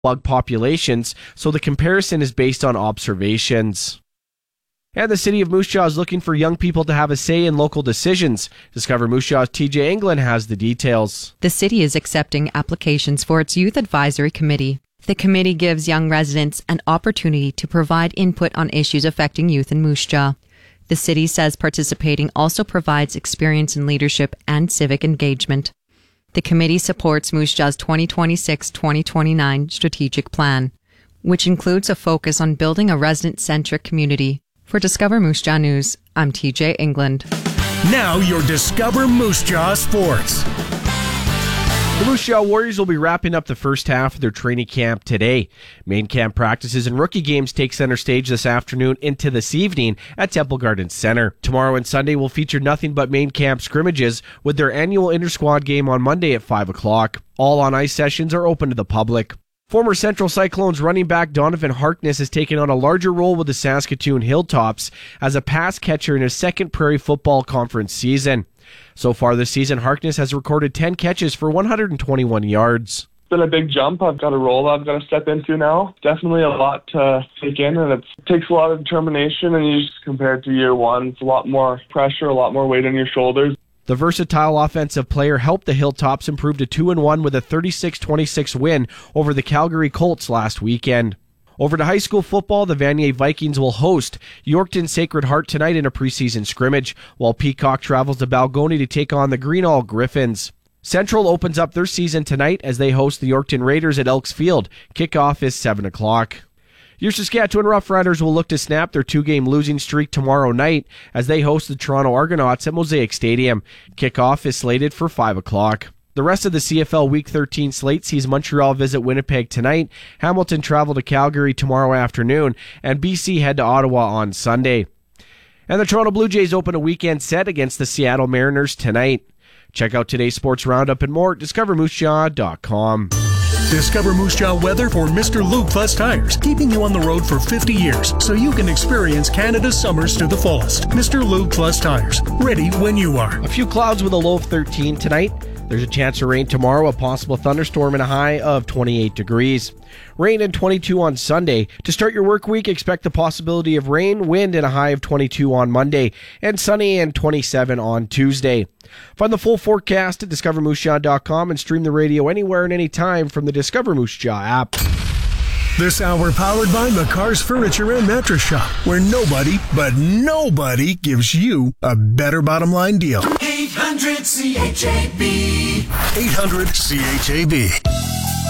bug populations, so the comparison is based on observations. And the city of Moose Jaw is looking for young people to have a say in local decisions. Discover Moose Jaw's TJ England has the details. The city is accepting applications for its Youth Advisory Committee. The committee gives young residents an opportunity to provide input on issues affecting youth in Moose Jaw. The city says participating also provides experience in leadership and civic engagement. The committee supports Moose Jaw's 2026-2029 strategic plan, which includes a focus on building a resident-centric community. For Discover Moose Jaw News, I'm TJ England. Now your Discover Moose Jaw Sports. The Moose Jaw Warriors will be wrapping up the first half of their training camp today. Main camp practices and rookie games take center stage this afternoon into this evening at Temple Gardens Center. Tomorrow and Sunday will feature nothing but main camp scrimmages, with their annual inter-squad game on Monday at 5 o'clock. All on-ice sessions are open to the public. Former Central Cyclones running back Donovan Harkness has taken on a larger role with the Saskatoon Hilltops as a pass catcher in his second Prairie Football Conference season. So far this season, Harkness has recorded 10 catches for 121 yards. It's been a big jump. I've got a role I've got to step into now. Definitely a lot to take in, and it takes a lot of determination, and you just compare it to year one. It's a lot more pressure, a lot more weight on your shoulders. The versatile offensive player helped the Hilltops improve to 2-1 with a 36-26 win over the Calgary Colts last weekend. Over to high school football, the Vanier Vikings will host Yorkton Sacred Heart tonight in a preseason scrimmage, while Peacock travels to Balgonie to take on the Greenall Griffins. Central opens up their season tonight as they host the Yorkton Raiders at Elks Field. Kickoff is 7 o'clock. Your Saskatchewan Roughriders will look to snap their two-game losing streak tomorrow night as they host the Toronto Argonauts at Mosaic Stadium. Kickoff is slated for 5 o'clock. The rest of the CFL Week 13 slate sees Montreal visit Winnipeg tonight, Hamilton travel to Calgary tomorrow afternoon, and BC head to Ottawa on Sunday. And the Toronto Blue Jays open a weekend set against the Seattle Mariners tonight. Check out today's sports roundup and more at discovermoosejaw.com. Discover Moose Jaw weather for Mr. Lube Plus Tires, keeping you on the road for 50 years so you can experience Canada's summers to the fullest. Mr. Lube Plus Tires, ready when you are. A few clouds with a low of 13 tonight. There's a chance of rain tomorrow, a possible thunderstorm, and a high of 28 degrees. Rain and 22 on Sunday. To start your work week, expect the possibility of rain, wind, and a high of 22 on Monday, and sunny and 27 on Tuesday. Find the full forecast at discovermoosejaw.com and stream the radio anywhere and anytime from the Discover Moose Jaw app. This hour powered by McCar's Furniture and Mattress Shop, where nobody, but nobody, gives you a better bottom line deal. 800 CHAB. 800 CHAB.